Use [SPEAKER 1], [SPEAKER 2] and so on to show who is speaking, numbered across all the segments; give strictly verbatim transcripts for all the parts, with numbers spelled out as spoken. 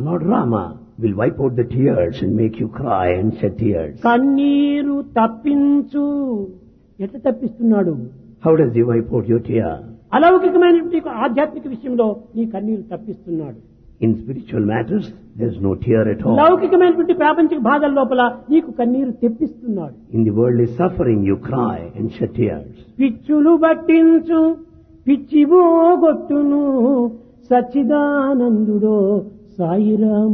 [SPEAKER 1] Lord Rama will wipe out the tears and make you cry and shed tears.
[SPEAKER 2] కన్నీరు తప్పించు. ఎట్లా తప్పిస్తున్నాడు?
[SPEAKER 1] How does he wipe out your tear?
[SPEAKER 2] అలౌకికమైనటువంటి ఆధ్యాత్మిక విషయంలో నీ కన్నీరు తప్పిస్తున్నాడు.
[SPEAKER 1] In spiritual matters, there is no tear at all.
[SPEAKER 2] లౌకికమైనటువంటి ప్రాపంచిక బాధల లోపల నీకు కన్నీరు తెప్పిస్తున్నాడు.
[SPEAKER 1] In the worldly suffering, you cry and shed tears.
[SPEAKER 2] పిచ్చులు పట్టించు పిచ్చివోగొట్టును సచ్చిదానందుడో Sai Rama.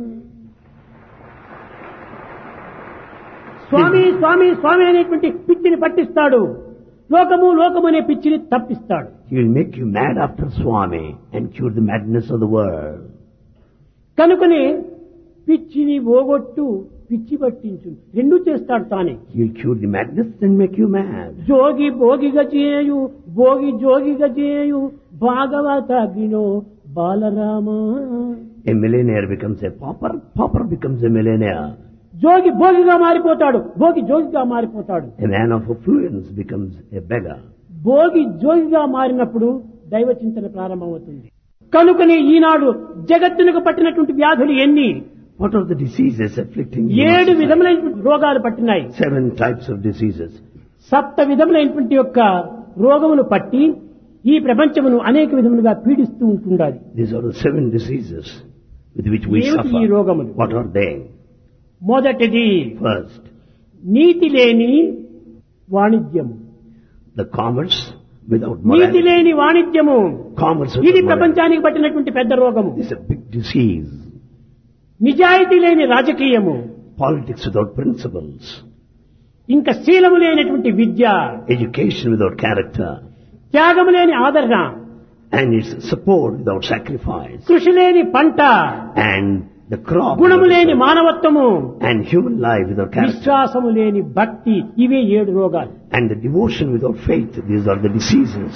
[SPEAKER 2] స్వామి స్వామి స్వామి అనేటువంటి పిచ్చిని పట్టిస్తాడు. లోకము లోకము అనే పిచ్చిని తప్పిస్తాడు.
[SPEAKER 1] He will make you mad after Swami and cure the madness of the world.
[SPEAKER 2] కనుకనే పిచ్చిని ఓగొట్టు పిచ్చి పట్టించు రెండు చేస్తాడు తానే.
[SPEAKER 1] He will cure the madness and make you mad.
[SPEAKER 2] జోగి భోగిగా చేయు భోగి జోగిగా చేయు భాగవతాగ్నిలో Balarama.
[SPEAKER 1] A millionaire becomes a pauper, pauper becomes a millionaire.
[SPEAKER 2] జోగి భోగిగా మారిపోతాడు, భోగి జోగిగా మారిపోతాడు.
[SPEAKER 1] A man of affluence becomes a beggar.
[SPEAKER 2] Bhogi జోగిగా మారినప్పుడు దైవ చింతన ప్రారంభమవుతుంది. కనుకనే ఈనాడు జగత్తునకు పట్టినటువంటి వ్యాధులు ఎన్ని?
[SPEAKER 1] What are the diseases afflicting you?
[SPEAKER 2] ఏడు విధములైనటువంటి రోగాలు పట్టినాయి.
[SPEAKER 1] Seven types of diseases.
[SPEAKER 2] సప్త విధములైనటువంటి యొక్క రోగములు పట్టి ఈ ప్రపంచమును అనేక విధములుగా పీడిస్తూ ఉంటుండాలి.
[SPEAKER 1] These are the seven diseases with which we
[SPEAKER 2] ఏమిటి ఈ
[SPEAKER 1] suffer.
[SPEAKER 2] రోగములు?
[SPEAKER 1] What are they?
[SPEAKER 2] మొదటిది
[SPEAKER 1] First,
[SPEAKER 2] నీతి లేని వాణిజ్యము.
[SPEAKER 1] the commerce without
[SPEAKER 2] NITI
[SPEAKER 1] morality.
[SPEAKER 2] లేని వాణిజ్యము
[SPEAKER 1] Commerce
[SPEAKER 2] ఇది
[SPEAKER 1] without morality.
[SPEAKER 2] ప్రపంచానికి పట్టినటువంటి పెద్ద రోగము.
[SPEAKER 1] It's a big disease.
[SPEAKER 2] నిజాయితీ లేని రాజకీయము,
[SPEAKER 1] Politics without principles.
[SPEAKER 2] ఇంకా శీలము లేనటువంటి విద్య,
[SPEAKER 1] Education without character.
[SPEAKER 2] త్యాగము లేని ఆదరణ,
[SPEAKER 1] And its support without sacrifice.
[SPEAKER 2] కృషి లేని పంట,
[SPEAKER 1] And the crop.
[SPEAKER 2] గుణము
[SPEAKER 1] without
[SPEAKER 2] లేని
[SPEAKER 1] effort.
[SPEAKER 2] మానవత్వము,
[SPEAKER 1] And human life without character.
[SPEAKER 2] విశ్వాసము లేని భక్తి, ఇవే ఏడు రోగాలు.
[SPEAKER 1] And the devotion without faith. These are the diseases.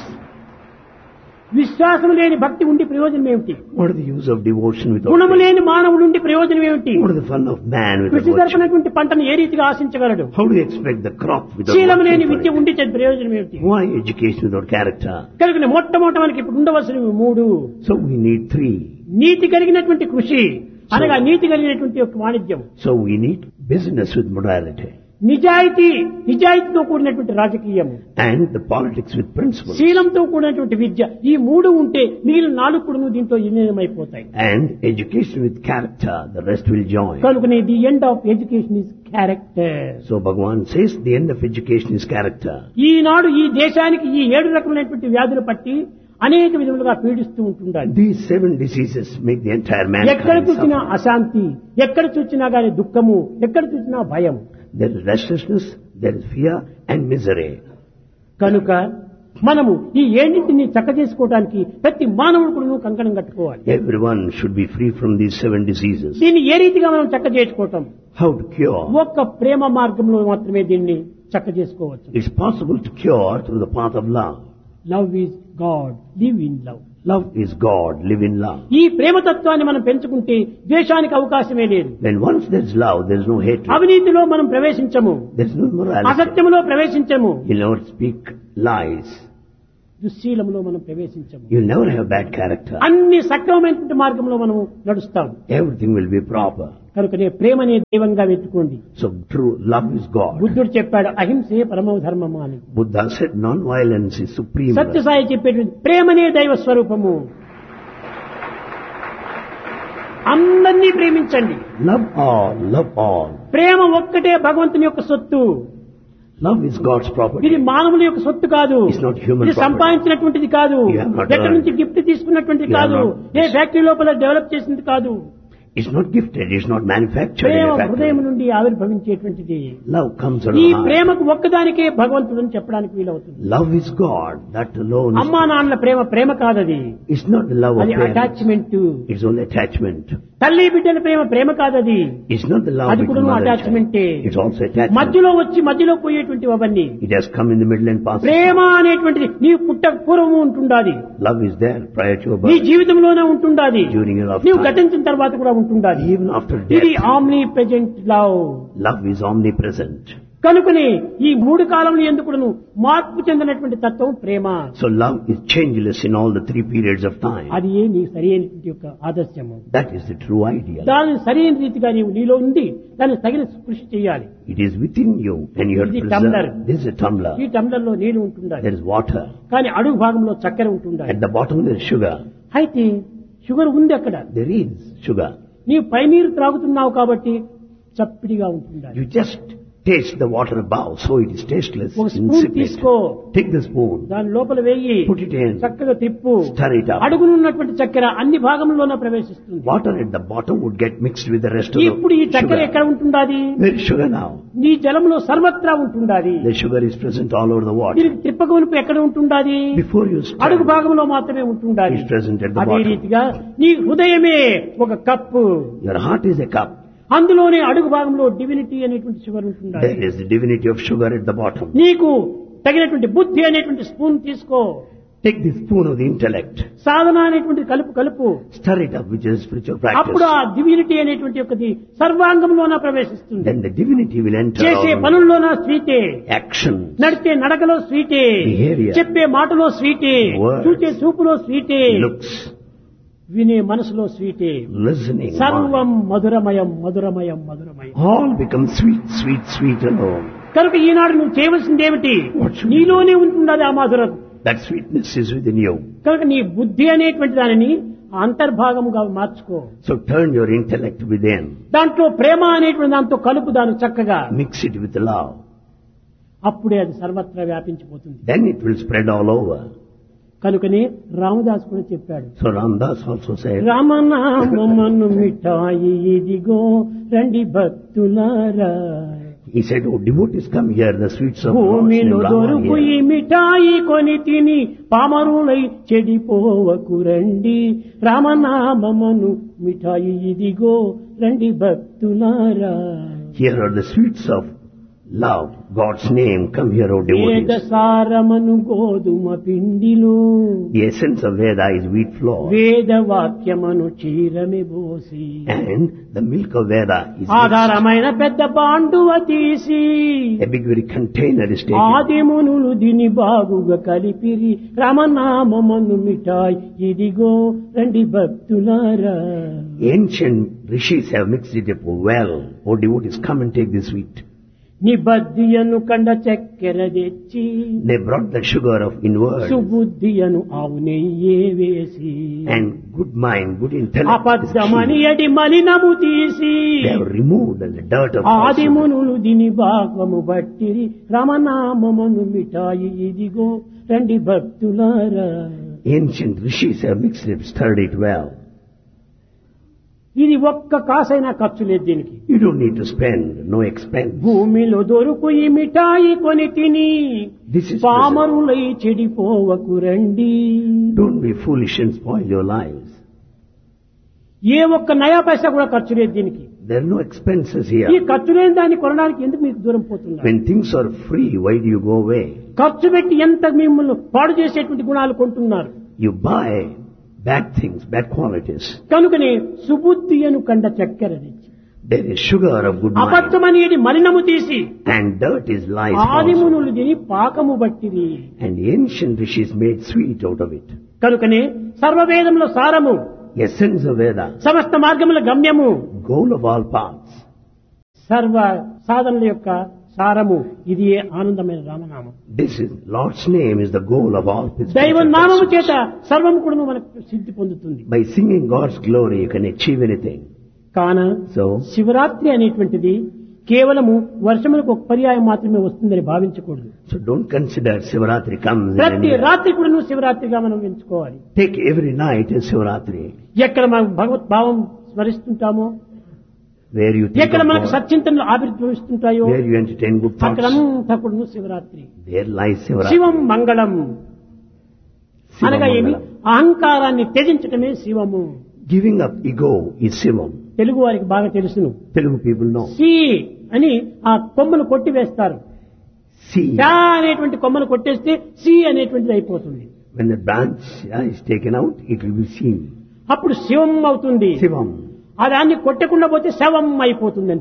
[SPEAKER 2] విశ్వాసము లేని భక్తి ఉండి ప్రయోజనం ఏమిటి?
[SPEAKER 1] What is the use of devotion without
[SPEAKER 2] గుణము
[SPEAKER 1] faith?
[SPEAKER 2] లేని మానవుడు ఉండి ప్రయోజనం ఏమిటి?
[SPEAKER 1] What is the fun of man without
[SPEAKER 2] కృషి
[SPEAKER 1] virtue?
[SPEAKER 2] జరపనటువంటి పంటను ఏ రీతిగా ఆశించగలడు?
[SPEAKER 1] How do you expect the crop without
[SPEAKER 2] శీలము లేని
[SPEAKER 1] working for
[SPEAKER 2] విద్య
[SPEAKER 1] it?
[SPEAKER 2] ఉండి చేతి ప్రయోజనం ఏమిటి?
[SPEAKER 1] Why education without character?
[SPEAKER 2] కనుక మొట్టమొదట మనకి ఇప్పుడు ఉండవలసినవి మూడు.
[SPEAKER 1] So we need three.
[SPEAKER 2] నీతి కలిగినటువంటి కృషి అనగా నీతి కలిగినటువంటి యొక్క వాణిజ్యం,
[SPEAKER 1] So we need business with morality.
[SPEAKER 2] నిజాయితీ నిజాయితీతో కూడినటువంటి రాజకీయము,
[SPEAKER 1] And the politics with principles.
[SPEAKER 2] శీలంతో కూడినటువంటి విద్య. ఈ మూడు ఉంటే మిగిలిన నాలుగు కూడా దీంతో విలీనమైపోతాయి.
[SPEAKER 1] And education with character. The rest will join.
[SPEAKER 2] కనుకనే the end of education is character.
[SPEAKER 1] So Bhagavan says the end of education is character.
[SPEAKER 2] ఈనాడు ఈ దేశానికి ఈ ఏడు రకమైనటువంటి వ్యాధులు పట్టి అనేక విధములుగా పీడిస్తూ ఉంటుండాలి.
[SPEAKER 1] These seven diseases make the entire
[SPEAKER 2] ఎక్కడ
[SPEAKER 1] mankind
[SPEAKER 2] చూసినా
[SPEAKER 1] suffer.
[SPEAKER 2] అశాంతి, ఎక్కడ చూసినా గాని దుఃఖము, ఎక్కడ చూసినా భయం.
[SPEAKER 1] There is restlessness, there is fear and misery.
[SPEAKER 2] కనుక మనము ఈ ఏడింటిని చక్క చేసుకోవడానికి ప్రతి మానవుడు కూడా కంకణం కట్టుకోవాలి.
[SPEAKER 1] Everyone should be free from these seven diseases.
[SPEAKER 2] దీన్ని ఏ రీతిగా మనం చక్క చేసుకోవటం?
[SPEAKER 1] How to cure?
[SPEAKER 2] ఒక్క ప్రేమ మార్గంలో మాత్రమే దీన్ని చక్క చేసుకోవచ్చు.
[SPEAKER 1] It's possible to cure through the path of love.
[SPEAKER 2] Love is God, live in love.
[SPEAKER 1] Love is God, live in love.
[SPEAKER 2] ఈ ప్రేమతత్వాన్ని మనం పెంచుకుంటే ద్వేషానికి అవకాశమే లేదు.
[SPEAKER 1] When once there's love, there's no hatred.
[SPEAKER 2] అవినీతిలో మనం ప్రవేశించము,
[SPEAKER 1] There's no morality.
[SPEAKER 2] అసత్యములో ప్రవేశించము,
[SPEAKER 1] You'll never speak lies.
[SPEAKER 2] దుశ్శీలములో మనం ప్రవేశించము.
[SPEAKER 1] You'll never have bad character.
[SPEAKER 2] అన్ని సక్రమమైనటువంటి మార్గంలో మనం నడుస్తాం.
[SPEAKER 1] Everything will be proper.
[SPEAKER 2] కనుకనే ప్రేమనే దైవంగా వెతుకోండి.
[SPEAKER 1] So true love is God.
[SPEAKER 2] బుద్ధుడు చెప్పాడు అహింసే పరమ ధర్మము అని.
[SPEAKER 1] Buddha said non-violence is supreme.
[SPEAKER 2] Sathya Sai చెప్పేటువంటి ప్రేమనే దైవ స్వరూపము. అందరినీ ప్రేమించండి.
[SPEAKER 1] Love all, love all.
[SPEAKER 2] ప్రేమ ఒక్కటే భగవంతుని యొక్క సొత్తు.
[SPEAKER 1] Love is God's
[SPEAKER 2] ఇది
[SPEAKER 1] property.
[SPEAKER 2] మానవుల యొక్క సొత్తు కాదు.
[SPEAKER 1] It's not human
[SPEAKER 2] ఇది
[SPEAKER 1] property.
[SPEAKER 2] సంపాదించినటువంటిది కాదు.
[SPEAKER 1] You have not
[SPEAKER 2] ఎక్కడి
[SPEAKER 1] earned.
[SPEAKER 2] నుంచి గిఫ్ట్ తీసుకున్నటువంటిది
[SPEAKER 1] You have
[SPEAKER 2] కాదు.
[SPEAKER 1] not-
[SPEAKER 2] ఏ ఫ్యాక్టరీ లోపల డెవలప్ చేసింది కాదు.
[SPEAKER 1] It's not gifted, it's not manufactured in
[SPEAKER 2] Prema
[SPEAKER 1] a
[SPEAKER 2] హృదయం
[SPEAKER 1] factory.
[SPEAKER 2] నుండి ఆవిర్భవించేటువంటిది.
[SPEAKER 1] Love comes out
[SPEAKER 2] ఈ
[SPEAKER 1] of the heart.
[SPEAKER 2] ప్రేమకు ఒక్కదానికే భగవంతుడు అని చెప్పడానికి వీలవుతుంది.
[SPEAKER 1] Love is God, that alone.
[SPEAKER 2] అమ్మా
[SPEAKER 1] Is,
[SPEAKER 2] నాన్నల ప్రేమ ప్రేమ కాదది.
[SPEAKER 1] it's not the love of
[SPEAKER 2] అది
[SPEAKER 1] parents.
[SPEAKER 2] Attachment.
[SPEAKER 1] It's only attachment.
[SPEAKER 2] తల్లి బిడ్డల ప్రేమ ప్రేమ కాదది.
[SPEAKER 1] It's not the love
[SPEAKER 2] అది
[SPEAKER 1] between
[SPEAKER 2] కూడా
[SPEAKER 1] mother and
[SPEAKER 2] అటాచ్మెంటే.
[SPEAKER 1] child. It's also attachment.
[SPEAKER 2] మధ్యలో వచ్చి మధ్యలో పోయేటువంటి అవన్నీ.
[SPEAKER 1] It has come in the middle and passed.
[SPEAKER 2] ప్రేమ అనేటువంటిది నీవు పుట్టక పూర్వము ఉంటుండాలి.
[SPEAKER 1] Love is there prior to your
[SPEAKER 2] నీ
[SPEAKER 1] birth.
[SPEAKER 2] జీవితంలోనే ఉంటుండాలి.
[SPEAKER 1] During your
[SPEAKER 2] నీవు
[SPEAKER 1] lifetime.
[SPEAKER 2] గతించిన తర్వాత కూడా ఉంటుండాలి.
[SPEAKER 1] Even after
[SPEAKER 2] ఇది
[SPEAKER 1] death.
[SPEAKER 2] Omni present love.
[SPEAKER 1] Love is omnipresent.
[SPEAKER 2] కనుకనే ఈ మూడు కాలంలో ఎందుకును మార్పు చెందినటువంటి తత్వం ప్రేమ.
[SPEAKER 1] So love is changeless in all the three periods of time.
[SPEAKER 2] అది ఏ నీ సరైనటువంటి యొక్క ఆదర్శము.
[SPEAKER 1] That is the true ideal.
[SPEAKER 2] దాని సరైన రీతిగా నీవు నీలో ఉంది దాన్ని తగిన కృషి చేయాలి.
[SPEAKER 1] It is within you and you have to preserve. This is a tumbler.
[SPEAKER 2] ఈ టంబ్లర్ లో నీరు ఉంటుండాలి.
[SPEAKER 1] There is water.
[SPEAKER 2] కానీ అడుగు భాగంలో చక్కెర ఉంటుండాలి.
[SPEAKER 1] At the bottom there is sugar.
[SPEAKER 2] అయితే షుగర్ ఉంది అక్కడ.
[SPEAKER 1] There is sugar.
[SPEAKER 2] నీవు పై నీరు త్రాగుతున్నావు కాబట్టి చప్పిడిగా ఉంటుండాలి.
[SPEAKER 1] You just taste the water above, so it is tasteless,
[SPEAKER 2] ఒక స్పూన్ తీసుకో.
[SPEAKER 1] Take the spoon.
[SPEAKER 2] దాని లోపల వేయి.
[SPEAKER 1] Put it in.
[SPEAKER 2] చక్కగా తిప్పు.
[SPEAKER 1] Stir it up.
[SPEAKER 2] అడుగునున్నటువంటి చక్కెర అన్ని భాగంలోనే ప్రవేశిస్తుంది.
[SPEAKER 1] Water at the bottom would get mixed with the rest of the
[SPEAKER 2] ఇప్పుడు ఈ చక్కెర
[SPEAKER 1] sugar.
[SPEAKER 2] ఎక్కడ ఉంటుండాది?
[SPEAKER 1] Where is sugar now?
[SPEAKER 2] నీ జలంలో సర్వత్రా ఉంటుండాది.
[SPEAKER 1] The sugar is present all over the water.
[SPEAKER 2] దీనికి తిప్పగొనుపు ఎక్కడ ఉంటుండాది?
[SPEAKER 1] Before you stir,
[SPEAKER 2] అడుగు భాగంలో మాత్రమే ఉంటుండాది.
[SPEAKER 1] is present at the
[SPEAKER 2] అదే
[SPEAKER 1] bottom.
[SPEAKER 2] రీతిగా నీ హృదయమే ఒక cup.
[SPEAKER 1] Your heart is a cup.
[SPEAKER 2] అందులోనే అడుగు భాగంలో డివినిటీ అనేటువంటి షుగర్ ఉంటుండాలి.
[SPEAKER 1] There is the divinity of sugar at the bottom.
[SPEAKER 2] నీకు తగినటువంటి బుద్ధి అనేటువంటి స్పూన్ తీసుకో.
[SPEAKER 1] Take the spoon of the intellect.
[SPEAKER 2] సాధన అనేటువంటి కలుపు కలుపు.
[SPEAKER 1] Stir it up, which is spiritual practice.
[SPEAKER 2] అప్పుడు ఆ డివినిటీ అనేటువంటి ఒకటి సర్వాంగంలోన ప్రవేశిస్తుంది.
[SPEAKER 1] Then the divinity will enter
[SPEAKER 2] చేసే
[SPEAKER 1] all
[SPEAKER 2] పనుల్లోన స్వీటే.
[SPEAKER 1] action.
[SPEAKER 2] నడిచే నడకలో స్వీటే.
[SPEAKER 1] Behavior.
[SPEAKER 2] చెప్పే మాటలో స్వీటే.
[SPEAKER 1] Words.
[SPEAKER 2] చూచే చూపులో స్వీటే.
[SPEAKER 1] Looks.
[SPEAKER 2] వినే మనసులో స్వీటే.
[SPEAKER 1] Listening.
[SPEAKER 2] సర్వం మధురమయం మధురమయం మధురమయం.
[SPEAKER 1] All become sweet, sweet, sweet alone.
[SPEAKER 2] కనుక ఈనాడు నువ్వు చేయవలసింది ఏమిటి?
[SPEAKER 1] What should
[SPEAKER 2] నీలోనే ఉంటుండదు ఆ మధురం.
[SPEAKER 1] That sweetness is within you.
[SPEAKER 2] కనుక నీ బుద్ధి అనేటువంటి దానిని అంతర్భాగముగా మార్చుకో.
[SPEAKER 1] So turn your intellect within.
[SPEAKER 2] దాంట్లో ప్రేమ అనేటువంటి దాంతో కలుపు దాన్ని చక్కగా.
[SPEAKER 1] Mix it with love.
[SPEAKER 2] అప్పుడే అది సర్వత్రా వ్యాపించిపోతుంది.
[SPEAKER 1] Then it will spread all over.
[SPEAKER 2] కనుకనే రామదాస్ కూడా చెప్పాడు.
[SPEAKER 1] So Ramdas also said,
[SPEAKER 2] రామనామమను మిఠాయి ఇదిగో రండి భక్తులారా.
[SPEAKER 1] he said, oh devotees, come here, the sweets of Lord's
[SPEAKER 2] భూమిలో
[SPEAKER 1] name, Rama
[SPEAKER 2] దొరుకు ఈ
[SPEAKER 1] here.
[SPEAKER 2] మిఠాయి కొని తిని పామరులై చెడిపోవకు రండి. రామనామమను మిఠాయి ఇదిగో రండి భక్తులారా.
[SPEAKER 1] Here are the sweets of love, God's name, come here, O
[SPEAKER 2] వేద
[SPEAKER 1] devotees.
[SPEAKER 2] సారమను గోధుమ పిండిలో.
[SPEAKER 1] The essence of Veda is wheat flour.
[SPEAKER 2] వేద వాక్యమను చీరమి బోసి.
[SPEAKER 1] And the milk of Veda is mixed.
[SPEAKER 2] ఆధారమైన పెద్ద బాండువ తీసి.
[SPEAKER 1] A big very container is taken.
[SPEAKER 2] ఆదిమునులు దీని బాగుగా కలిపిరి. రామనామమను మిఠాయి ఇదిగో రండి భక్తులారా.
[SPEAKER 1] Ancient rishis have mixed it up well. O devotees, come and take this wheat.
[SPEAKER 2] నిబద్ధియను కండ చక్కెర తెచ్చి.
[SPEAKER 1] They brought the sugar of inward.
[SPEAKER 2] సుబుద్ధియను ఆవు నెయ్యే వేసి.
[SPEAKER 1] And good mind, good intellect is
[SPEAKER 2] అబద్ధమని
[SPEAKER 1] key.
[SPEAKER 2] ఎడి మలినము తీసి.
[SPEAKER 1] They have removed the dirt of falsehood.
[SPEAKER 2] ఆదిమునులు దీని భాగము బట్టిరి. రామనామమను మిఠాయి ఇదిగో రండి భక్తులారా.
[SPEAKER 1] Ancient rishis have mixed it, stirred it well.
[SPEAKER 2] ఇది ఒక్క కాసైనా ఖర్చు లేదు దీనికి.
[SPEAKER 1] You don't need to spend, no expense.
[SPEAKER 2] భూమిలో దొరుకు ఈ మిఠాయి కొని తిని.
[SPEAKER 1] This is
[SPEAKER 2] పామరులై చెడిపోవకు రండి.
[SPEAKER 1] Don't be foolish and spoil your lives.
[SPEAKER 2] ఏ ఒక్క నయా పైసా కూడా ఖర్చు లేదు దీనికి.
[SPEAKER 1] There are no expenses
[SPEAKER 2] ఈ
[SPEAKER 1] here.
[SPEAKER 2] ఖర్చు లేని దాన్ని కొనడానికి ఎందుకు మీకు దూరం పోతున్నారు?
[SPEAKER 1] When things are free, why do you go away?
[SPEAKER 2] ఖర్చు పెట్టి ఎంత మిమ్మల్ని పాడు చేసేటువంటి గుణాలు కొంటున్నారు.
[SPEAKER 1] You buy bad things, bad qualities.
[SPEAKER 2] కనుకనే సుబుద్ధి అను కండ చక్కెర తెచ్చి.
[SPEAKER 1] There is sugar of good mind.
[SPEAKER 2] అబద్ధమనేది మలినము తీసి.
[SPEAKER 1] And dirt is lies also.
[SPEAKER 2] ఆదిమునులు దీని పాకము బట్టిరి.
[SPEAKER 1] And ancient rishis made sweet out of it.
[SPEAKER 2] కనుకనే సర్వవేదంలో సారము.
[SPEAKER 1] Essence of Veda,
[SPEAKER 2] సమస్త మార్గముల గమ్యము.
[SPEAKER 1] goal of all paths.
[SPEAKER 2] సర్వ సాధనల యొక్క సారము ఇది ఆనందమైన రామనామం.
[SPEAKER 1] This is Lord's name is the goal of all spiritual
[SPEAKER 2] దైవ నామము
[SPEAKER 1] pursuits.
[SPEAKER 2] చేత సర్వము కూడా మనకు సిద్ధి పొందుతుంది.
[SPEAKER 1] By singing God's glory, you can achieve anything.
[SPEAKER 2] కాన
[SPEAKER 1] So,
[SPEAKER 2] శివరాత్రి అనేటువంటిది కేవలము వర్షములకు ఒక పర్యాయం మాత్రమే వస్తుందని భావించకూడదు.
[SPEAKER 1] so don't consider Sivaratri comes in
[SPEAKER 2] ప్రతి
[SPEAKER 1] any-
[SPEAKER 2] రాత్రి కూడా నువ్వు శివరాత్రిగా మనం ఎంచుకోవాలి.
[SPEAKER 1] Take every night as Sivaratri.
[SPEAKER 2] ఎక్కడ మనం భగవత్ భావం స్మరిస్తుంటామో,
[SPEAKER 1] Where you think
[SPEAKER 2] ఎక్కడ
[SPEAKER 1] of
[SPEAKER 2] మనకు
[SPEAKER 1] God,
[SPEAKER 2] సత్చింతనలు ఆవిర్భవిస్తుంటాయో
[SPEAKER 1] where you entertain good thoughts,
[SPEAKER 2] అక్కడంతా కూడా నువ్వు శివరాత్రి.
[SPEAKER 1] there lies Sivaratri.
[SPEAKER 2] శివం మంగళం
[SPEAKER 1] Shivam
[SPEAKER 2] అనగా ఏమి?
[SPEAKER 1] Mangalam.
[SPEAKER 2] అహంకారాన్ని త్యజించటమే శివము.
[SPEAKER 1] Giving up ego is Shivam.
[SPEAKER 2] Telugu వారికి బాగా తెలుసును.
[SPEAKER 1] Telugu people know.
[SPEAKER 2] సి అని ఆ కొమ్మను కొట్టి వేస్తారు.
[SPEAKER 1] See,
[SPEAKER 2] చా అనేటువంటి కొమ్మను కొట్టేస్తే సి అనేటువంటిది అయిపోతుంది.
[SPEAKER 1] when the branch uh, is taken out, it will be seen.
[SPEAKER 2] అప్పుడు శివం అవుతుంది.
[SPEAKER 1] Shivam.
[SPEAKER 2] ఆ దాన్ని కొట్టకుండా పోతే శవం అయిపోతుంది అంతే.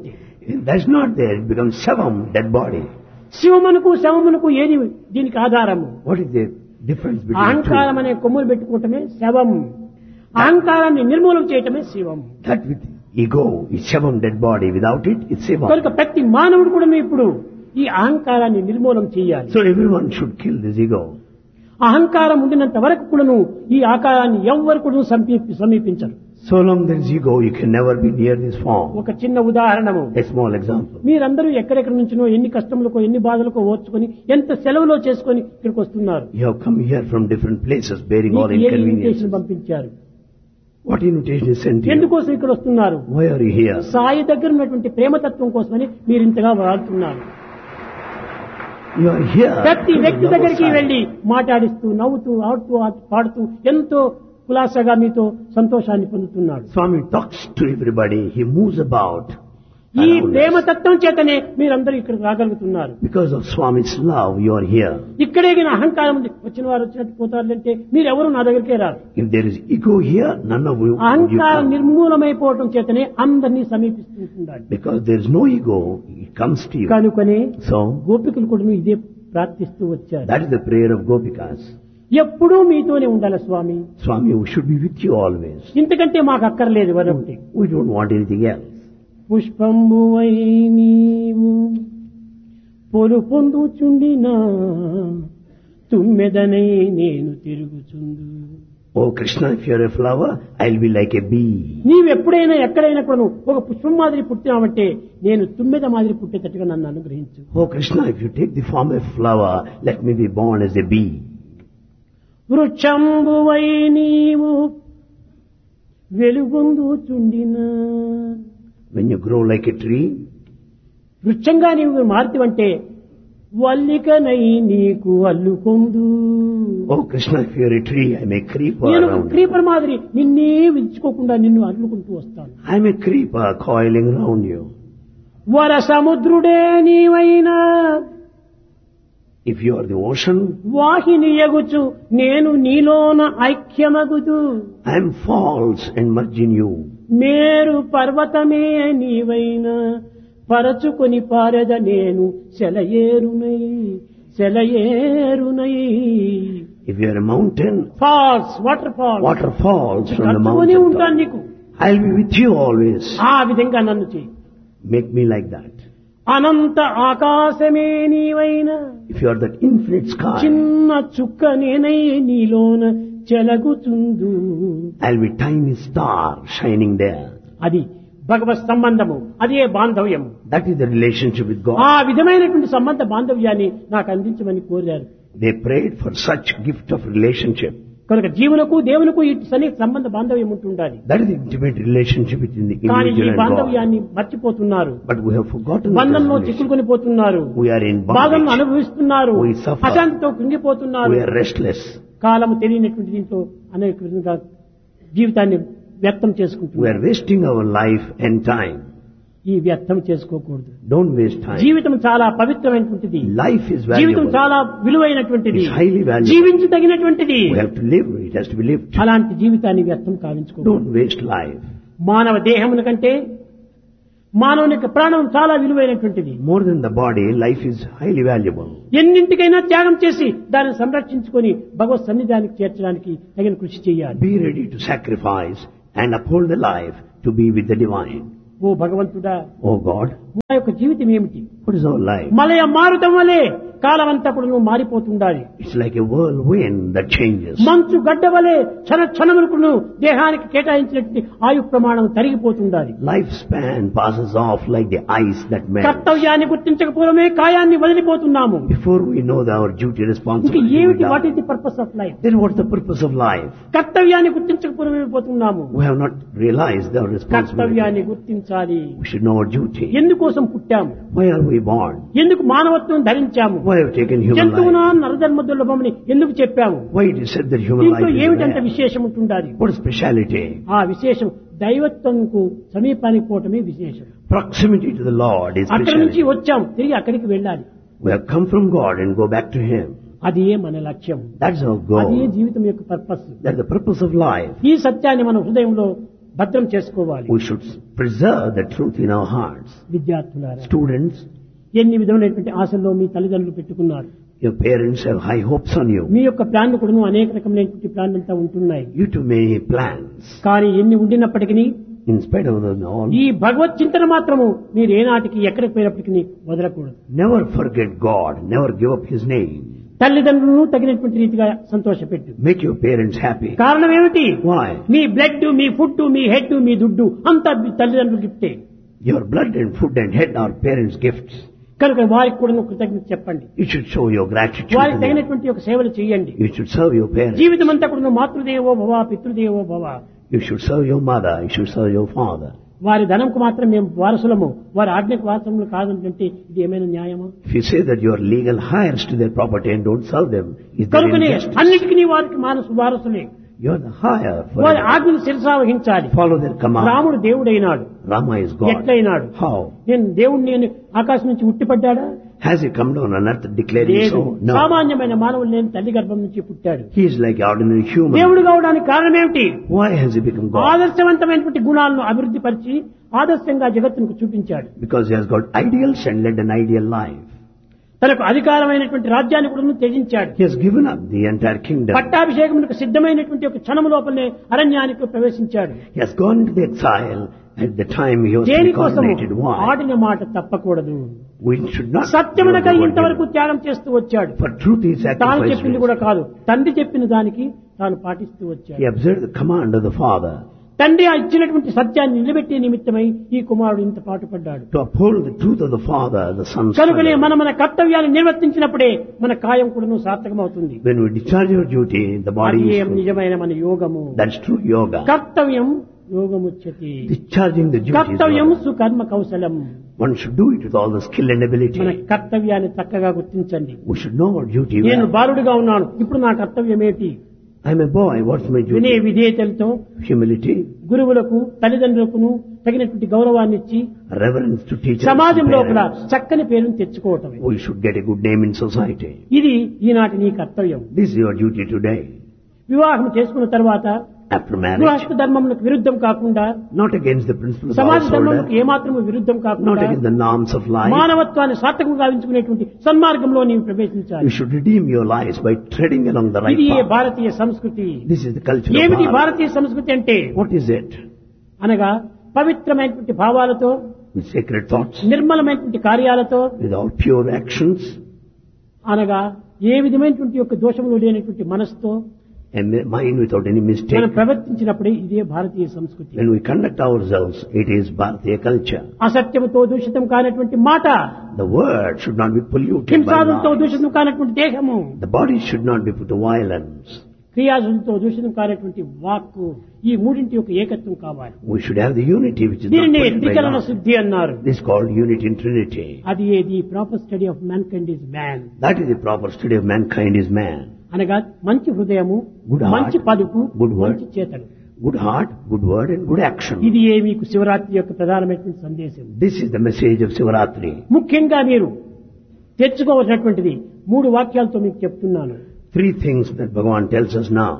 [SPEAKER 1] If that's not there, it becomes Shavam, dead body.
[SPEAKER 2] శివమునకు శవమునకు ఏది దీనికి ఆధారము?
[SPEAKER 1] What is the difference between the
[SPEAKER 2] అహంకారం
[SPEAKER 1] two?
[SPEAKER 2] అనే కొమ్ములు పెట్టుకోవటమే శవం, అహంకారాన్ని నిర్మూలన చేయటమే శివం.
[SPEAKER 1] That with ego is Shavam, dead body. Without it, it's Shivam.
[SPEAKER 2] కనుక ప్రతి మానవుడు కూడా ఇప్పుడు ఈ అహంకారాన్ని నిర్మూలన చేయాలి.
[SPEAKER 1] So everyone should kill this ego.
[SPEAKER 2] అహంకారం ఉండినంత వరకు కూడాను ఈ ఆకారాన్ని ఎవ్వరు కూడా సమీపి సమీపించరు.
[SPEAKER 1] So long there is ego, you can never be near this form.
[SPEAKER 2] ఒక చిన్న ఉదాహరణము,
[SPEAKER 1] A small example.
[SPEAKER 2] మీరందరూ ఎక్కడెక్కడి నుంచినో ఎన్ని కష్టములకో ఎన్ని బాధలకో ఓర్చుకొని ఎంత సెలవులో చేసుకొని ఇక్కడికి వస్తున్నారు.
[SPEAKER 1] You have come here from different places bearing all
[SPEAKER 2] మీకు ఏ ఇన్విటేషన్
[SPEAKER 1] inconveniences.
[SPEAKER 2] పంపించారు?
[SPEAKER 1] What invitation is sent to you?
[SPEAKER 2] ఎందుకోసం ఇక్కడ వస్తున్నారు?
[SPEAKER 1] Why are you here?
[SPEAKER 2] Sai దగ్గర ఉన్నటువంటి ప్రేమతత్వం కోసమని మీరు ఇంతగా వాడుతున్నారు.
[SPEAKER 1] You are here.
[SPEAKER 2] ప్రతి
[SPEAKER 1] to the
[SPEAKER 2] వ్యక్తి
[SPEAKER 1] love of
[SPEAKER 2] దగ్గరికి
[SPEAKER 1] Sai.
[SPEAKER 2] వెళ్లి మాట్లాడిస్తూ నవ్వుతూ ఆడుతూ ఆడుతూ, పాడుతూ ఎంతో కులాసగా మీతో సంతోషాన్ని పొందుతున్నాడు.
[SPEAKER 1] Swami talks to everybody. He moves about.
[SPEAKER 2] ఈ
[SPEAKER 1] around us.
[SPEAKER 2] ప్రేమతత్వం చేతనే మీరందరూ ఇక్కడికి రాగలుగుతున్నారు.
[SPEAKER 1] Because of Swami's love, you are here.
[SPEAKER 2] ఇక్కడే గిన అహంకారం ఉంది, వచ్చిన వారు వచ్చినట్టు పోతారంటే మీరెవరు నా దగ్గరికే రారు.
[SPEAKER 1] If there is ego here, none of you, you
[SPEAKER 2] అహంకారం
[SPEAKER 1] come.
[SPEAKER 2] నిర్మూలమైపోవటం చేతనే అందరినీ సమీపిస్తుంటున్నాడు.
[SPEAKER 1] Because there is no ego, it comes to you.
[SPEAKER 2] కనుకనే
[SPEAKER 1] So,
[SPEAKER 2] గోపికలు కూడా ఇదే ప్రార్థిస్తూ వచ్చారు.
[SPEAKER 1] that is the prayer of Gopikas.
[SPEAKER 2] ఎప్పుడూ మీతోనే ఉండాలి స్వామి,
[SPEAKER 1] Swami, we should be with you always.
[SPEAKER 2] ఇంతకంటే మాకు అక్కర్లేదు వరొకటి.
[SPEAKER 1] We don't want anything else.
[SPEAKER 2] పుష్పంబువై నీవు పొలు పొందుచుండినా తుమ్మెదనై నేను తిరుగుచుందు.
[SPEAKER 1] Oh Krishna, if you are a flower, I'll be like a bee.
[SPEAKER 2] నీవెప్పుడైనా ఎక్కడైనా కొను ఒక పుష్పం మాదిరి పుట్టినావంటే నేను తుమ్మెద మాదిరి పుట్టేటట్టుగా నన్ను అనుగ్రహించు.
[SPEAKER 1] Oh Krishna, if you take the form of flower, let me be born as a bee.
[SPEAKER 2] వృక్షంబువై నీవు వెలుగొందుచుండినా,
[SPEAKER 1] When you grow like a tree,
[SPEAKER 2] వృక్షంగా నీవు మారుతివంటే వల్లికనై నీకు అల్లుకొందు.
[SPEAKER 1] oh Krishna, if you are a tree, I'm a creeper
[SPEAKER 2] నేను
[SPEAKER 1] around you.
[SPEAKER 2] Creeper మాదిరి నిన్నే విడుచుకోకుండా నిన్ను అల్లుకుంటూ వస్తాను.
[SPEAKER 1] I'm a creeper coiling around you.
[SPEAKER 2] వర సముద్రుడే నీవైనా
[SPEAKER 1] If you are the ocean,
[SPEAKER 2] వాహిని ఎగుచు నేను నీలోన ఐక్యమగుదు.
[SPEAKER 1] I'm false and merge in you.
[SPEAKER 2] మేరు పర్వతమే నీవైనా పరచుకొని పారెద నేను సెలయేరునై సెలయేరునై.
[SPEAKER 1] If you are a mountain,
[SPEAKER 2] falls water falls
[SPEAKER 1] water falls from the
[SPEAKER 2] కలుపుకొని
[SPEAKER 1] mountain
[SPEAKER 2] ఉంటాను
[SPEAKER 1] top.
[SPEAKER 2] నీకు.
[SPEAKER 1] I'll be with you always.
[SPEAKER 2] ఆ విధంగా నన్ను చేయి.
[SPEAKER 1] Make me like that.
[SPEAKER 2] Anantha Aakasame నీవైనా
[SPEAKER 1] If you are that infinite sky,
[SPEAKER 2] చిన్న చుక్క నేనై నీలోన చెలగుచుందు.
[SPEAKER 1] I'll be tiny star shining there.
[SPEAKER 2] అది భగవత్ సంబంధము, అదే బాంధవ్యము.
[SPEAKER 1] That is the relationship with God.
[SPEAKER 2] ఆ విధమైనటువంటి సంబంధ బాంధవ్యాన్ని నాకు అందించమని కోరారు.
[SPEAKER 1] They prayed for such gift of relationship.
[SPEAKER 2] కనుక జీవులకు దేవులకు ఇటు సన్ని సంబంధ బాంధవ్యం ఉంటుండాలి.
[SPEAKER 1] That is the intimate relationship between the
[SPEAKER 2] కానీ ఈ
[SPEAKER 1] individual and God.
[SPEAKER 2] బాంధవ్యాన్ని మర్చిపోతున్నారు.
[SPEAKER 1] But we have forgotten that
[SPEAKER 2] బంధంలో
[SPEAKER 1] relationship.
[SPEAKER 2] చిక్కుకొని పోతున్నారు.
[SPEAKER 1] We are in
[SPEAKER 2] బాధను
[SPEAKER 1] bondage.
[SPEAKER 2] అనుభవిస్తున్నారు.
[SPEAKER 1] We suffer.
[SPEAKER 2] అశాంతితో కృంగిపోతున్నారు.
[SPEAKER 1] We are restless.
[SPEAKER 2] కాలము తెలియనటువంటి దీంట్లో అనేక విధంగా జీవితాన్ని వ్యక్తం
[SPEAKER 1] We
[SPEAKER 2] చేసుకుంటున్నారు.
[SPEAKER 1] are wasting our life and time.
[SPEAKER 2] ఈ వ్యర్థం చేసుకోకూడదు.
[SPEAKER 1] Don't waste time.
[SPEAKER 2] జీవితం చాలా పవిత్రమైనటువంటిది.
[SPEAKER 1] Life is
[SPEAKER 2] జీవితం
[SPEAKER 1] valuable.
[SPEAKER 2] చాలా విలువైనటువంటిది.
[SPEAKER 1] It's highly valuable.
[SPEAKER 2] జీవించదగినటువంటిది.
[SPEAKER 1] We have to live. It has to be lived.
[SPEAKER 2] అలాంటి జీవితాన్ని వ్యర్థం కావించుకోకూడదు.
[SPEAKER 1] Don't waste life.
[SPEAKER 2] మానవ దేహమున కంటే మానవుని యొక్క ప్రాణం చాలా విలువైనటువంటిది.
[SPEAKER 1] More than the body, life is highly valuable.
[SPEAKER 2] ఎన్నింటికైనా త్యాగం చేసి దాన్ని సంరక్షించుకొని భగవత్ సన్నిధానికి చేర్చడానికి తగిన కృషి చేయాలి.
[SPEAKER 1] Be ready to sacrifice and uphold the life to be with the divine.
[SPEAKER 2] ఓ భగవంతుడా,
[SPEAKER 1] Oh God,
[SPEAKER 2] మా యొక్క జీవితం ఏమిటి?
[SPEAKER 1] what is our life?
[SPEAKER 2] మలయ మారుతం వలె కాలమంతా కూడా నువ్వు మారిపోతుండాలి.
[SPEAKER 1] It's like a whirlwind that changes.
[SPEAKER 2] మంచు గడ్డ వలె క్షణ క్షణములకు నువ్వు దేహానికి కేటాయించినటువంటి ఆయు ప్రమాణం తరిగిపోతుండాలి.
[SPEAKER 1] Lifespan passes off like the ice that melts.
[SPEAKER 2] కర్తవ్యాన్ని గుర్తించకపోవడమే కాయాన్ని వదిలిపోతున్నాము.
[SPEAKER 1] Before we know that our duty
[SPEAKER 2] ఇంకా
[SPEAKER 1] responsibility, we
[SPEAKER 2] ఏమిటి? What
[SPEAKER 1] die.
[SPEAKER 2] Is the purpose of life?
[SPEAKER 1] Then what's the purpose of life?
[SPEAKER 2] కర్తవ్యాన్ని గుర్తించకపోవడమే పోతున్నాము.
[SPEAKER 1] We have not realized our responsibility.
[SPEAKER 2] కర్తవ్యాన్ని గుర్తించాలి.
[SPEAKER 1] We should know our duty.
[SPEAKER 2] ఎందుకోసం పుట్టాము?
[SPEAKER 1] Why are we born?
[SPEAKER 2] ఎందుకు మానవత్వం ధరించాము?
[SPEAKER 1] Why have we taken human
[SPEAKER 2] జంతువున
[SPEAKER 1] life?
[SPEAKER 2] నరధర్మ దుర్లభమని ఎందుకు చెప్పాము?
[SPEAKER 1] Why it is said that human
[SPEAKER 2] దీంట్లో
[SPEAKER 1] life is
[SPEAKER 2] ఏమిటంత
[SPEAKER 1] rare?
[SPEAKER 2] విశేషం ఉంటుండాలి?
[SPEAKER 1] What is speciality?
[SPEAKER 2] ఆ విశేషం దైవత్వంకు సమీపానికి పోవటమే విశేషం.
[SPEAKER 1] Proximity to the Lord is
[SPEAKER 2] అక్కడి నుంచి
[SPEAKER 1] speciality.
[SPEAKER 2] వచ్చాం, తిరిగి అక్కడికి వెళ్ళాలి.
[SPEAKER 1] We have come from God and go back to Him.
[SPEAKER 2] అదే మన లక్ష్యం.
[SPEAKER 1] That's our
[SPEAKER 2] అదే
[SPEAKER 1] goal.
[SPEAKER 2] జీవితం యొక్క purpose.
[SPEAKER 1] That's the purpose of life.
[SPEAKER 2] ఈ సత్యాన్ని మన హృదయంలో భద్రం చేసుకోవాలి.
[SPEAKER 1] We should preserve the truth in our hearts.
[SPEAKER 2] విద్యార్థులారా,
[SPEAKER 1] Students,
[SPEAKER 2] ఎన్ని విధమైనటువంటి ఆశల్లో మీ తల్లిదండ్రులు పెట్టుకున్నారు.
[SPEAKER 1] your parents have high hopes on you.
[SPEAKER 2] మీ యొక్క ప్లాన్లు కూడా అనేక రకమైనటువంటి ప్లాన్లు అంతా ఉంటున్నాయి.
[SPEAKER 1] You too many plans.
[SPEAKER 2] కానీ ఎన్ని ఉండినప్పటికీ
[SPEAKER 1] In spite of them all,
[SPEAKER 2] ఈ భగవత్ చింతన మాత్రము మీరు ఏనాటికి ఎక్కడికి పోయినప్పటికీ వదలకూడదు.
[SPEAKER 1] never forget God. Never give up His name.
[SPEAKER 2] తల్లిదండ్రులను తగినటువంటి రీతిగా సంతోషపెట్టు.
[SPEAKER 1] Make your parents happy.
[SPEAKER 2] కారణం ఏమిటి?
[SPEAKER 1] Why?
[SPEAKER 2] Me blood, me food, me head, మీ దుడ్డు అంతా మీ తల్లిదండ్రులు గిఫ్టే.
[SPEAKER 1] Your blood and food and head are parents' gifts.
[SPEAKER 2] కనుక వారికి కూడా కృతజ్ఞత చెప్పండి.
[SPEAKER 1] You should show your gratitude
[SPEAKER 2] వారికి
[SPEAKER 1] to them.
[SPEAKER 2] తగినటువంటి ఒక సేవలు చేయండి.
[SPEAKER 1] You should serve your parents.
[SPEAKER 2] జీవితం అంతా కూడా మాతృదేవో భవ, పితృదేవో భవ.
[SPEAKER 1] You should serve your mother. You should serve your father.
[SPEAKER 2] వారి ధనంకు మాత్రం మేము వారసులము, వారి ఆజ్ఞకు వారసులము కాదంటే ఇది ఏమైనా న్యాయమా?
[SPEAKER 1] If you say that you are legal heirs to their property and don't serve them, is there
[SPEAKER 2] కనుకనే
[SPEAKER 1] injustice?
[SPEAKER 2] అన్నిటికీ వారికి మానసు వారసులే.
[SPEAKER 1] You are the higher. For
[SPEAKER 2] వారి ఆజ్ఞను శిరసా వహించాలి.
[SPEAKER 1] follow their command.
[SPEAKER 2] రాముడు దేవుడైనాడు.
[SPEAKER 1] Rama is God.
[SPEAKER 2] ఎట్లయినాడు?
[SPEAKER 1] How?
[SPEAKER 2] నేను దేవుణ్ణి నేను ఆకాశం నుంచి ఉట్టిపడ్డాడా?
[SPEAKER 1] Has he come down on earth declaring
[SPEAKER 2] లేదు.
[SPEAKER 1] so? No.
[SPEAKER 2] సామాన్యమైన మానవులు నేను తల్లి గర్భం నుంచి పుట్టాడు.
[SPEAKER 1] He is like ordinary human.
[SPEAKER 2] దేవుడు కావడానికి కారణం ఏమిటి?
[SPEAKER 1] Why has he become God?
[SPEAKER 2] ఆదర్శవంతమైనటువంటి గుణాలను అభివృద్ధి పరిచి ఆదర్శంగా జగత్తుకు చూపించాడు.
[SPEAKER 1] Because he has got ideals and led an ideal life.
[SPEAKER 2] తనకు అధికారమైనటువంటి రాజ్యాన్ని కూడా త్యజించాడు.
[SPEAKER 1] He has given up the entire kingdom.
[SPEAKER 2] పట్టాభిషేకమునకు సిద్ధమైనటువంటి ఒక క్షణము లోపలనే అరణ్యానికి ప్రవేశించాడు.
[SPEAKER 1] He has gone to the exile at the time he was to be
[SPEAKER 2] దేనికోసము?
[SPEAKER 1] coronated. Why?
[SPEAKER 2] ఆడిన మాట తప్పకూడదు.
[SPEAKER 1] We should not.
[SPEAKER 2] సత్యమునకై
[SPEAKER 1] do
[SPEAKER 2] ఇంతవరకు
[SPEAKER 1] what
[SPEAKER 2] త్యాగం చేస్తూ వచ్చాడు.
[SPEAKER 1] he- For truth he
[SPEAKER 2] తాను
[SPEAKER 1] sacrificed.
[SPEAKER 2] చెప్పింది కూడా కాదు, తండ్రి చెప్పిన దానికి తాను పాటిస్తూ వచ్చాడు.
[SPEAKER 1] He observed the command of the father
[SPEAKER 2] తండ్రి ఆ ఇచ్చినటువంటి సత్యాన్ని నిలబెట్టే నిమిత్తమై ఈ కుమారుడు ఇంత పాటుపడ్డాడు.
[SPEAKER 1] to uphold the truth of the father, the son's
[SPEAKER 2] కనుకనే
[SPEAKER 1] struggle.
[SPEAKER 2] మన మన కర్తవ్యాన్ని నిర్వర్తించినప్పుడే మన కాయం కూడా సార్థకమవుతుంది.
[SPEAKER 1] When we discharge our duty, the body
[SPEAKER 2] అది
[SPEAKER 1] is true.
[SPEAKER 2] నిజమైన మన యోగము.
[SPEAKER 1] That's true yoga.
[SPEAKER 2] కర్తవ్యం యోగముచ్యతి.
[SPEAKER 1] Discharging the duty is
[SPEAKER 2] కర్తవ్యం
[SPEAKER 1] yoga.
[SPEAKER 2] సుకర్మ కౌశలం.
[SPEAKER 1] One should do it with all the skill and
[SPEAKER 2] మన
[SPEAKER 1] ability.
[SPEAKER 2] కర్తవ్యాన్ని చక్కగా గుర్తించండి.
[SPEAKER 1] We should know our duty
[SPEAKER 2] నేను
[SPEAKER 1] well.
[SPEAKER 2] బాలుడిగా ఉన్నాను, ఇప్పుడు నా కర్తవ్యం ఏంటి?
[SPEAKER 1] I'm a boy, what's my
[SPEAKER 2] వినయ
[SPEAKER 1] duty?
[SPEAKER 2] విధేయతలతో
[SPEAKER 1] Humility,
[SPEAKER 2] గురువులకు తల్లిదండ్రులకు తగినటువంటి గౌరవాన్ని ఇచ్చి
[SPEAKER 1] reverence to teachers
[SPEAKER 2] సమాజం
[SPEAKER 1] and
[SPEAKER 2] లోపల
[SPEAKER 1] parents.
[SPEAKER 2] చక్కని పేరును తెచ్చుకోవటమే.
[SPEAKER 1] We should get a good name in society.
[SPEAKER 2] ఇది ఈనాటి నీ కర్తవ్యం.
[SPEAKER 1] This is your duty today.
[SPEAKER 2] వివాహం చేసుకున్న తర్వాత
[SPEAKER 1] After marriage,
[SPEAKER 2] గృహస్థ ధర్మములకు విరుద్ధం కాకుండా,
[SPEAKER 1] not against the principles of
[SPEAKER 2] సమాజ
[SPEAKER 1] household,
[SPEAKER 2] ధర్మములకు ఏమాత్రము విరుద్ధం
[SPEAKER 1] not
[SPEAKER 2] కాకుండా
[SPEAKER 1] against the norms of life.
[SPEAKER 2] మానవత్వాన్ని సార్థకంగా గావించుకునేటువంటి సన్మార్గంలో నీవు ప్రవేశించాలి.
[SPEAKER 1] You should redeem your lives by treading along the right
[SPEAKER 2] ఇది ఏ
[SPEAKER 1] path.
[SPEAKER 2] భారతీయ సంస్కృతి.
[SPEAKER 1] This is the culture of
[SPEAKER 2] ఏమిటి
[SPEAKER 1] Bharat.
[SPEAKER 2] భారతీయ సంస్కృతి అంటే?
[SPEAKER 1] What is it?
[SPEAKER 2] అనగా పవిత్రమైనటువంటి భావాలతో,
[SPEAKER 1] With sacred thoughts,
[SPEAKER 2] నిర్మలమైనటువంటి కార్యాలతో,
[SPEAKER 1] with all pure actions,
[SPEAKER 2] అనగా ఏ విధమైనటువంటి యొక్క దోషములు లేనటువంటి మనసుతో
[SPEAKER 1] and mind without any mistake.
[SPEAKER 2] మనం ప్రవర్తించినప్పుడే ఇదే భారతీయ సంస్కృతి.
[SPEAKER 1] When we conduct ourselves, it is Bharatiya culture.
[SPEAKER 2] అసత్యముతో దూషితం కానటువంటి మాట,
[SPEAKER 1] The word should not be polluted by
[SPEAKER 2] హింసాదులతో
[SPEAKER 1] lies.
[SPEAKER 2] దూషితం కానటువంటి దేహము,
[SPEAKER 1] The body should not be put to violence.
[SPEAKER 2] క్రియాదులతో దూషితం కానటువంటి వాక్కు, ఈ మూడింటి యొక్క ఏకత్వం కావాలి.
[SPEAKER 1] We should have the unity which is not
[SPEAKER 2] దీనిని
[SPEAKER 1] polluted by
[SPEAKER 2] త్రికరణ
[SPEAKER 1] lies.
[SPEAKER 2] శుద్ధి అన్నారు.
[SPEAKER 1] This is called unity in Trinity.
[SPEAKER 2] అది ఏది proper study of man kind is man.
[SPEAKER 1] That is the proper study of mankind is man.
[SPEAKER 2] అనగా మంచి హృదయము,
[SPEAKER 1] Good heart,
[SPEAKER 2] మంచి పలుకు,
[SPEAKER 1] good word.
[SPEAKER 2] మంచి చేతడు.
[SPEAKER 1] Good heart, good word and good action.
[SPEAKER 2] ఇది ఏ మీకు శివరాత్రి యొక్క ప్రధానమైనటువంటి సందేశం.
[SPEAKER 1] This is the message of Sivaratri.
[SPEAKER 2] ముఖ్యంగా మీరు తెచ్చుకోవలసినటువంటిది మూడు వాక్యాలతో మీకు చెప్తున్నాను.
[SPEAKER 1] Three things that Bhagavan tells us now.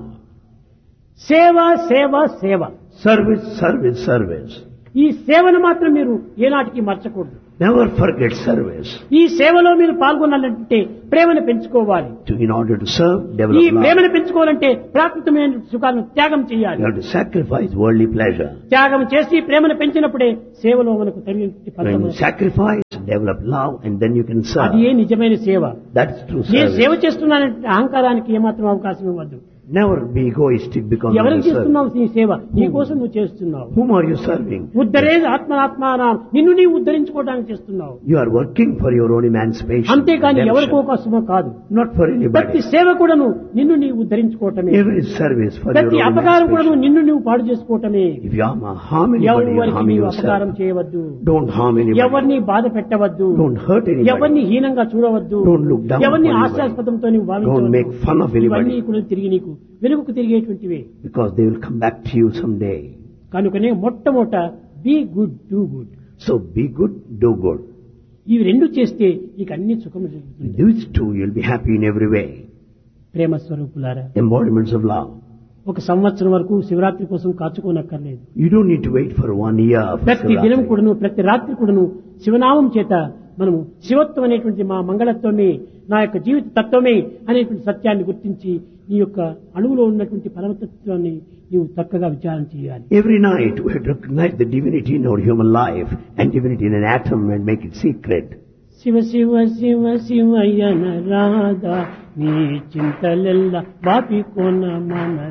[SPEAKER 2] సేవ, సేవ, సేవ.
[SPEAKER 1] Service, service, service.
[SPEAKER 2] ఈ సేవను మాత్రం మీరు ఏనాటికి మర్చకూడదు.
[SPEAKER 1] Never forget service.
[SPEAKER 2] ఈ సేవలో మీరు పాల్గొనాలంటే ప్రేమను పెంచుకోవాలి.
[SPEAKER 1] To, in order to serve,
[SPEAKER 2] ఈ
[SPEAKER 1] develop love.
[SPEAKER 2] ప్రేమను పెంచుకోవాలంటే ప్రాకృతమైన సుఖాలను త్యాగం
[SPEAKER 1] You
[SPEAKER 2] చేయాలి.
[SPEAKER 1] have to sacrifice worldly pleasure.
[SPEAKER 2] త్యాగం చేసి ప్రేమను పెంచినప్పుడే సేవలో మనకు తగినటువంటి
[SPEAKER 1] When
[SPEAKER 2] ఫలితం
[SPEAKER 1] you
[SPEAKER 2] వస్తుంది.
[SPEAKER 1] sacrifice, develop love and then you can serve.
[SPEAKER 2] అది ఏ నిజమైన సేవ.
[SPEAKER 1] That's true
[SPEAKER 2] నేను సేవ
[SPEAKER 1] service.
[SPEAKER 2] చేస్తున్నానంటే అహంకారానికి ఏమాత్రం అవకాశం ఇవ్వద్దు.
[SPEAKER 1] Never be egoistic because of
[SPEAKER 2] ఎవరికి
[SPEAKER 1] your service.
[SPEAKER 2] చేస్తున్నావు నీ సేవ? నీ కోసం నువ్వు చేస్తున్నావు.
[SPEAKER 1] Whom are you serving?
[SPEAKER 2] ఉద్ధరే ఆత్మనాత్మానం, నిన్ను నీవు ఉద్ధరించుకోవడానికి చేస్తున్నావు.
[SPEAKER 1] You are working for your own emancipation.
[SPEAKER 2] అంతేకాని
[SPEAKER 1] redemption.
[SPEAKER 2] ఎవరికో కోసమో కాదు.
[SPEAKER 1] Not for
[SPEAKER 2] ప్రతి
[SPEAKER 1] anybody.
[SPEAKER 2] సేవ కూడాను నిన్ను నీవు ఉద్ధరించుకోవటమే.
[SPEAKER 1] Every service for your
[SPEAKER 2] ప్రతి
[SPEAKER 1] own
[SPEAKER 2] అపకారం కూడాను
[SPEAKER 1] emancipation.
[SPEAKER 2] నిన్ను నీవు పాడు చేసుకోవటమే.
[SPEAKER 1] If you harm harm anybody, you are
[SPEAKER 2] ఎవరికి
[SPEAKER 1] harming
[SPEAKER 2] నీవు అపకారం
[SPEAKER 1] yourself.
[SPEAKER 2] చేయవద్దు.
[SPEAKER 1] Don't harm anybody.
[SPEAKER 2] ఎవరిని బాధ పెట్టవద్దు.
[SPEAKER 1] Don't hurt anybody.
[SPEAKER 2] ఎవరిని హీనంగా చూడవద్దు.
[SPEAKER 1] Don't look down
[SPEAKER 2] ఎవరిని
[SPEAKER 1] on anybody.
[SPEAKER 2] హాస్యాస్పదంతో నీవు
[SPEAKER 1] Don't
[SPEAKER 2] భావించవద్దు.
[SPEAKER 1] make fun of anybody.
[SPEAKER 2] ఇవన్నీ కూడా తిరిగి నీకు వెలుగుకు తిరిగేటువంటివే.
[SPEAKER 1] Because they will come back to you someday.
[SPEAKER 2] కనుకనే మొట్టమొదట be good, do good.
[SPEAKER 1] So be good, do good.
[SPEAKER 2] ఇవి రెండు చేస్తే నీకు అన్ని సుఖము జరుగుతుంది.
[SPEAKER 1] These two, you'll be happy in every way.
[SPEAKER 2] ప్రేమ స్వరూపులారా,
[SPEAKER 1] Embodiments of love.
[SPEAKER 2] ఒక సంవత్సరం వరకు శివరాత్రి కోసం కాచుకోనక్కర్లేదు.
[SPEAKER 1] You don't need to wait for one year for
[SPEAKER 2] ప్రతి దినం
[SPEAKER 1] Shivratri.
[SPEAKER 2] కూడాను ప్రతి రాత్రి కూడాను శివనామం చేత మనము శివత్వం అనేటువంటి మా మంగళత్వమే నా యొక్క జీవిత తత్వమే అనేటువంటి సత్యాన్ని గుర్తించి ఈ యొక్క అణువులో ఉన్నటువంటి పరమతత్వాన్ని నీవు చక్కగా విచారణ చేయాలి.
[SPEAKER 1] Every night we have to recognize the divinity in our human life and divinity in an atom and make it secret.
[SPEAKER 2] Shiva Shiva Shiva శివయ్యన Radha నీ చింతలెల్ల బాపి కొన మన